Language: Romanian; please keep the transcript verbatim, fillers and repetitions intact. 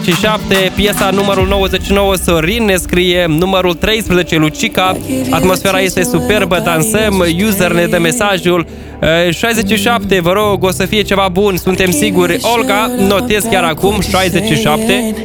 șapte, piesa numărul nouăzeci și nouă, Sorin ne scrie, numărul treisprezece, Lucica, atmosfera este superbă, dansăm, user ne dă mesajul, șaizeci și șapte, vă rog, o să fie ceva bun, suntem siguri, Olga, notez chiar acum, șaizeci și șapte.